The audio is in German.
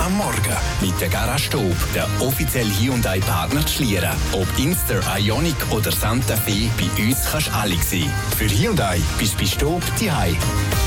am Morgen. Mit der Garage Staub, der offizielle Hyundai-Partner Schlieren. Ob Inster, Ioniq oder Santa Fe, bei uns kannst du alle sehen. Für Hyundai bist du bei Staub daheim.